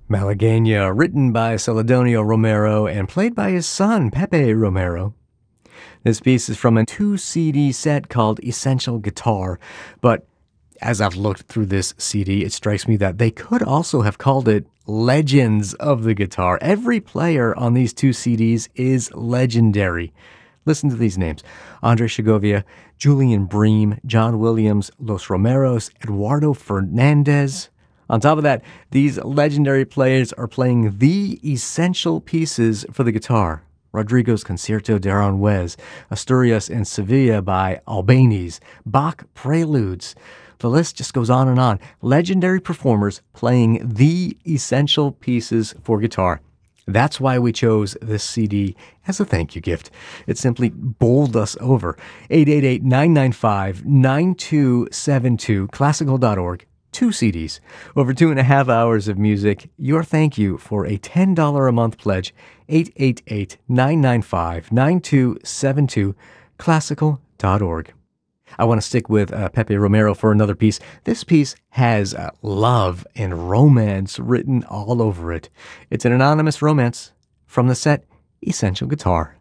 Malagueña, written by Celedonio Romero and played by his son, Pepe Romero. This piece is from a 2-CD set called Essential Guitar, but as I've looked through this CD, it strikes me that they could also have called it Legends of the Guitar. Every player on these 2 CDs is legendary. Listen to these names: Andre Segovia, Julian Bream, John Williams, Los Romeros, Eduardo Fernandez. On top of that, these legendary players are playing the essential pieces for the guitar: Rodrigo's Concerto de Aranjuez, Asturias and Sevilla by Albéniz, Bach Preludes. The list just goes on and on. Legendary performers playing the essential pieces for guitar. That's why we chose this CD as a thank you gift. It simply bowled us over. 888-995-9272, classical.org. 2 CDs, over 2.5 hours of music. Your thank you for a $10 a month pledge. 888-995-9272, classical.org. I want to stick with Pepe Romero for another piece. This piece has love and romance written all over it. It's an anonymous romance from the set Essential Guitar.